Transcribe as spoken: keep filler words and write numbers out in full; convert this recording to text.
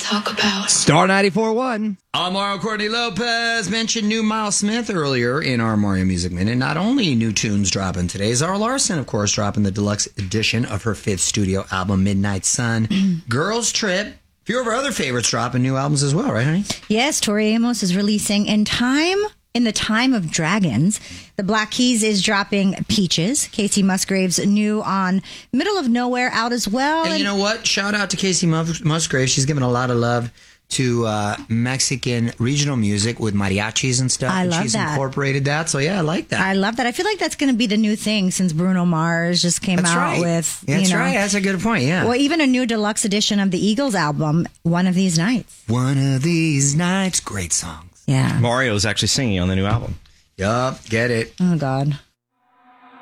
talk about. Star ninety-four point one. I'm Mario Courtney Lopez. Mentioned new Miles Smith earlier in our Mario Music Minute. Not only new tunes dropping today, Zara Larsson, of course, dropping the deluxe edition of her fifth studio album, Midnight Sun. Girls Trip. A few of our other favorites dropping new albums as well, right, honey? Yes, Tori Amos is releasing In Time, in the Time of Dragons. The Black Keys is dropping Peaches. Casey Musgraves new on Middle of Nowhere out as well. And, and you know what? Shout out to Casey Mus- Musgraves. She's given a lot of love to uh, Mexican regional music with mariachis and stuff. I and love she's that. incorporated that. So, yeah, I like that. I love that. I feel like that's going to be the new thing since Bruno Mars just came That's out right. with, That's you know. right. That's a good point, yeah. Well, even a new deluxe edition of the Eagles album, One of These Nights. One of These Nights. Great songs. Yeah. Mario's actually singing on the new album. Yup, get it. Oh, God.